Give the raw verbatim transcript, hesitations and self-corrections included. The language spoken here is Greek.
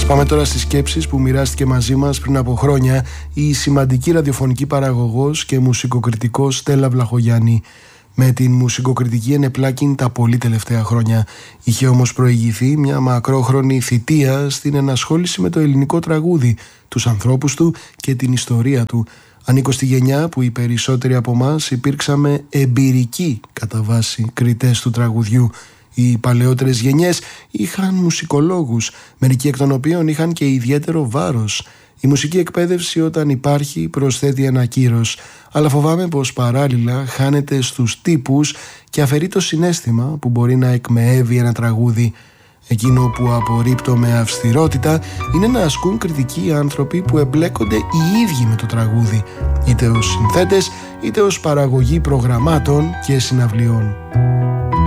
Πάμε τώρα στις σκέψεις που μοιράστηκε μαζί μας πριν από χρόνια η σημαντική ραδιοφωνική παραγωγός και μουσικοκριτικός Στέλλα Βλαχογιάννη. Με την μουσικοκριτική ενεπλάκην τα πολύ τελευταία χρόνια. Είχε όμως προηγηθεί μια μακρόχρονη θητεία στην ενασχόληση με το ελληνικό τραγούδι, τους ανθρώπους του και την ιστορία του. Ανήκω στη γενιά που οι περισσότεροι από εμάς υπήρξαμε εμπειρικοί κατά βάση κριτές του τραγουδιού. Οι παλαιότερες γενιές είχαν μουσικολόγους, μερικοί εκ των οποίων είχαν και ιδιαίτερο βάρος. Η μουσική εκπαίδευση όταν υπάρχει προσθέτει ένα κύρος, αλλά φοβάμαι πως παράλληλα χάνεται στους τύπους και αφαιρεί το συναίσθημα που μπορεί να εκμεεύει ένα τραγούδι. Εκείνο που απορρίπτω με αυστηρότητα είναι να ασκούν κριτική άνθρωποι που εμπλέκονται οι ίδιοι με το τραγούδι, είτε ως συνθέτες είτε ως παραγωγή προγραμμάτων και συναυλιών.